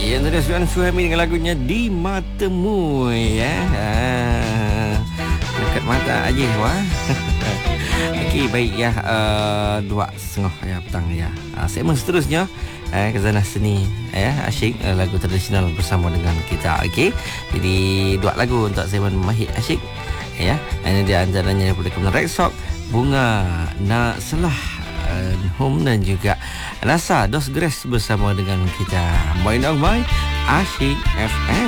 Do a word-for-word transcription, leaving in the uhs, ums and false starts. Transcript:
Ya, tadi Suhan Suhaimi dengan lagunya Di Matamu ya. Ah, dekat mata aja wah. Okey, baik ya. Uh, dua setengah ya petang ya. Uh, segmen seterusnya eh, Khazanah Seni ya, asyik uh, lagu tradisional bersama dengan kita. Okey. Jadi dua lagu untuk segmen Mahir Asyik ya. Ini dia antaranya daripada Kementerian Rexok, Bunga Nak Selah uh, Home dan juga Rasa Dos Gres bersama dengan kita. Main dong, mai Asyik F M.